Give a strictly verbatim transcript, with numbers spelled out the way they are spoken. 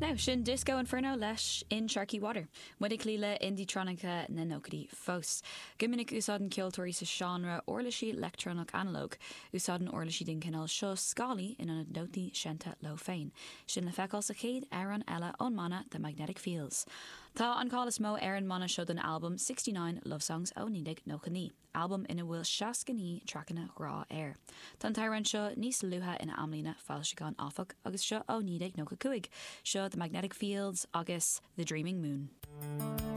Now, sin Disco Inferno leis in Sharky Water. Mudig líle indie-tronica na nócadí fós. Giminic úsádan ceoltóirí sa genre orlaisí electronic analog. Úsádan orlaisí din canal seo scálaí in an nótaí sienta lo féin. Sin le feicáil sa chéad ar an eile ón mana The Magnetic Fields. Tá an cálas mó ar an mana seo den album sixty-nine Love Songs ó nídig nóchaní. Album ina bhfuil seascaní trachanna rá air. Tá tairan seo níos luha ina amlína fáilseán áfach agus seo ó nídig nócha cuaig. Seo The Magnetic Fields agus The Dreaming Moon.